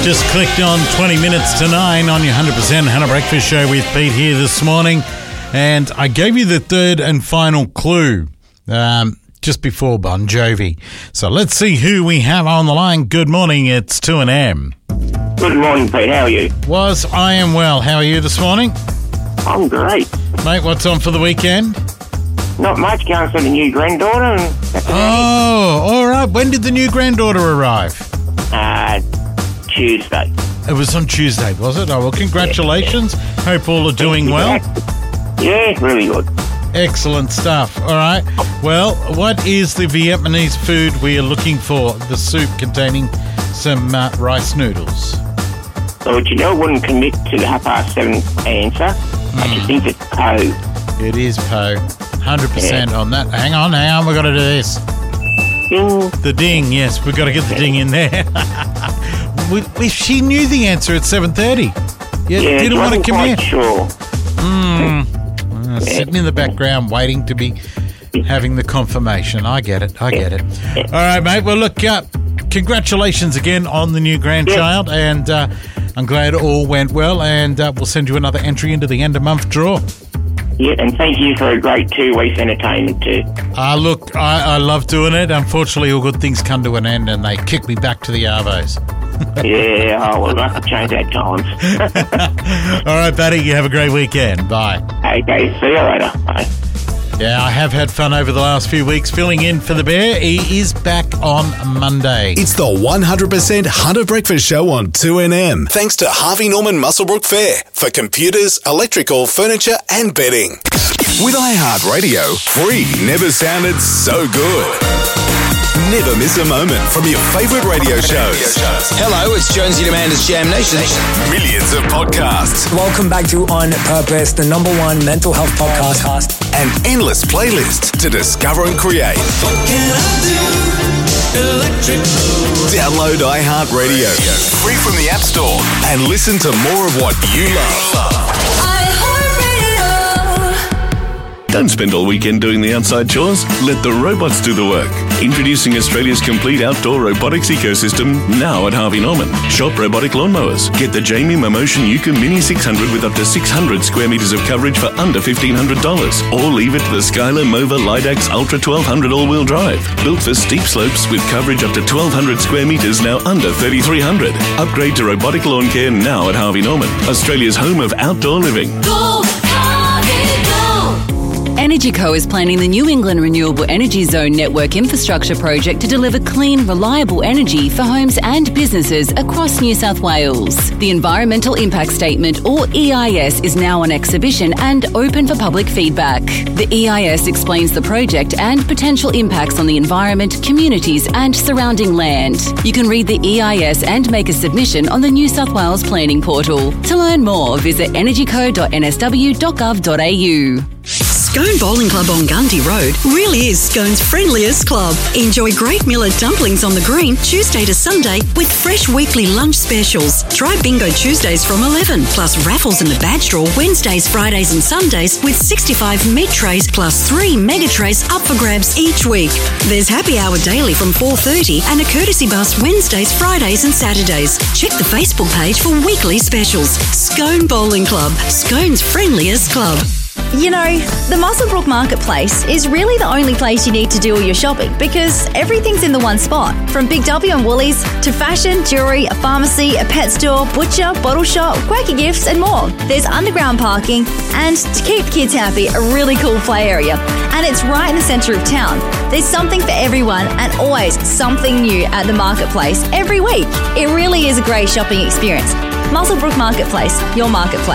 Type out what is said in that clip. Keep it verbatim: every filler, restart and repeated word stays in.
Just clicked on twenty minutes to nine on your one hundred percent Hannah Breakfast Show with Pete here this morning. And I gave you the third and final clue um, just before Bon Jovi. So let's see who we have on the line. Good morning, it's two and M. Good morning, Pete. How are you? Was, I am well. How are you this morning? I'm great. Mate, what's on for the weekend? Not much, going for the new granddaughter. And that's Oh, all right. When did the new granddaughter arrive? Uh, Tuesday. It was on Tuesday, was it? Oh, well, congratulations. Hope all are doing well. Yeah, really good. Excellent stuff. All right. Well, what is the Vietnamese food we are looking for? The soup containing some uh, rice noodles. So, do you know, I wouldn't commit to the half past seven answer. Mm. I just think it's po. It is po. one hundred percent yeah. on that. Hang on, hang on. We've got to do this. Ding. The ding, yes. We've got to get the ding in there. we, we, she knew the answer at seven thirty. Yeah, yeah didn't want to commit. Sure. Mm. Uh, yeah. Sitting in the background waiting to be having the confirmation. I get it. I get it. Yeah. All right, mate. Well, look, uh, congratulations again on the new grandchild. Yeah. And uh, I'm glad it all went well. And uh, we'll send you another entry into the end of month draw. Yeah, and thank you for a great two weeks entertainment too. Ah, uh, look, I, I love doing it. Unfortunately, all good things come to an end and they kick me back to the Arvos. Yeah, oh, we'll have to change our times. All right, buddy, you have a great weekend. Bye. Okay, see you later. Bye. Yeah, I have had fun over the last few weeks filling in for the Bear. He is back on Monday. It's the one hundred percent Hunter Breakfast Show on two N M. Thanks to Harvey Norman Muswellbrook Fair for computers, electrical, furniture and bedding. With iHeartRadio, free never sounded so good. Never miss a moment from your favourite radio shows. Hello, it's Jonesy Amanda's Jam Nation. Millions of podcasts. Welcome back to On Purpose, the number one mental health podcast. An endless playlist to discover and create. What can I do? Electrical. Download iHeartRadio, free from the App Store, and listen to more of what you love. Don't spend all weekend doing the outside chores. Let the robots do the work. Introducing Australia's complete outdoor robotics ecosystem now at Harvey Norman. Shop robotic lawnmowers. Get the Jamie Momotion Yuka Mini six hundred with up to six hundred square metres of coverage for under fifteen hundred dollars. Or leave it to the Skylar Mova Lidax Ultra twelve hundred all-wheel drive. Built for steep slopes with coverage up to twelve hundred square metres now under thirty-three hundred. Upgrade to robotic lawn care now at Harvey Norman. Australia's home of outdoor living. Go, Harvey, go! EnergyCo is planning the New England Renewable Energy Zone Network Infrastructure Project to deliver clean, reliable energy for homes and businesses across New South Wales. The Environmental Impact Statement, or E I S, is now on exhibition and open for public feedback. The E I S explains the project and potential impacts on the environment, communities and surrounding land. You can read the E I S and make a submission on the New South Wales Planning Portal. To learn more, visit energyco dot n s w dot gov dot a u. Scone Bowling Club on Gundy Road really is Scone's friendliest club. Enjoy great millet dumplings on the green Tuesday to Sunday with fresh weekly lunch specials. Try Bingo Tuesdays from eleven, plus raffles in the badge draw Wednesdays, Fridays and Sundays with sixty-five meat trays plus three mega trays up for grabs each week. There's happy hour daily from four thirty and a courtesy bus Wednesdays, Fridays and Saturdays. Check the Facebook page for weekly specials. Scone Bowling Club, Scone's friendliest club. You know, the Muswellbrook Marketplace is really the only place you need to do all your shopping because everything's in the one spot. From Big W and Woolies to fashion, jewellery, a pharmacy, a pet store, butcher, bottle shop, quirky gifts and more. There's underground parking and, to keep kids happy, a really cool play area. And it's right in the centre of town. There's something for everyone and always something new at the Marketplace every week. It really is a great shopping experience. Muswellbrook Marketplace, your marketplace.